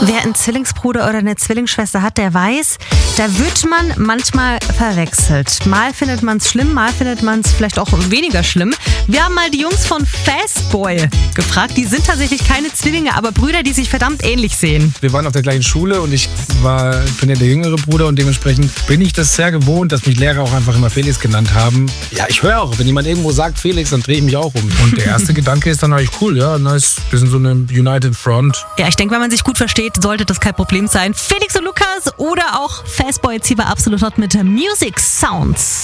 Wer einen Zwillingsbruder oder eine Zwillingsschwester hat, der weiß, da wird man manchmal verwechselt. Mal findet man es schlimm, mal findet man es vielleicht auch weniger schlimm. Wir haben mal die Jungs von Fastboy gefragt. Die sind tatsächlich keine Zwillinge, aber Brüder, die sich verdammt ähnlich sehen. Wir waren auf der gleichen Schule und ich bin ja der jüngere Bruder und dementsprechend bin ich das sehr gewohnt, dass mich Lehrer auch einfach immer Felix genannt haben. Ja, ich höre auch, wenn jemand irgendwo sagt Felix, dann drehe ich mich auch um. Und der erste Gedanke ist dann eigentlich cool, ja, nice. Wir sind so eine United Front. Ja, ich denke, wenn man sich gut versteht, sollte das kein Problem sein. Felix und Lukas oder auch Fastboy, jetzt hier bei Absolut Hot mit Music Sounds.